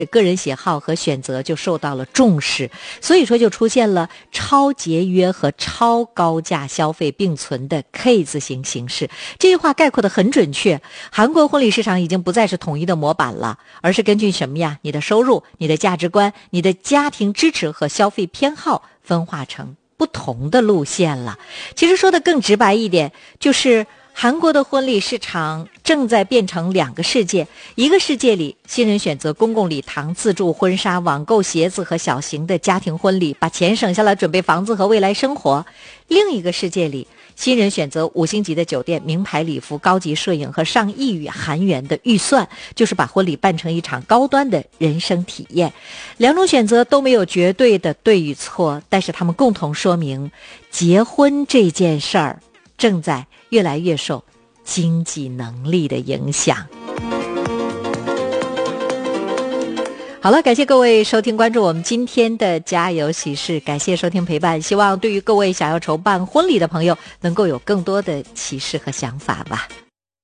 个人喜好和选择就受到了重视，所以说就出现了超节约和超高价消费并存的 K 字形形式。这句话概括得很准确，韩国婚礼市场已经不再是统一的模板了，而是根据什么呀？你的收入、你的价值观、你的家庭支持和消费偏好分化成不同的路线了。其实说的更直白一点，就是韩国的婚礼市场正在变成两个世界，一个世界里新人选择公共礼堂、自助婚纱、网购鞋子和小型的家庭婚礼，把钱省下来准备房子和未来生活；另一个世界里新人选择5星级的酒店、名牌礼服、高级摄影和上亿语韩元的预算，就是把婚礼办成一场高端的人生体验。两种选择都没有绝对的对与错，但是他们共同说明，结婚这件事儿正在越来越受经济能力的影响。好了，感谢各位收听关注我们今天的家有喜事，感谢收听陪伴，希望对于各位想要筹办婚礼的朋友能够有更多的启示和想法吧。